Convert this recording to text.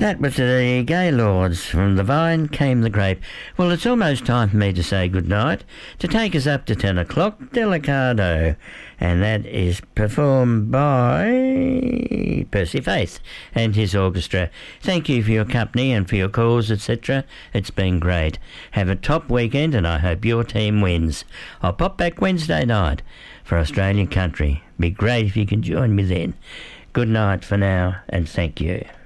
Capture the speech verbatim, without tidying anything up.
That was the Gaylords. From the vine came the grape. Well, it's almost time for me to say good night. To take us up to ten o'clock, Delicado. And that is performed by Percy Faith and his orchestra. Thank you for your company and for your calls, et cetera. It's been great. Have a top weekend and I hope your team wins. I'll pop back Wednesday night for Australian Country. Be great if you can join me then. Good night for now and thank you.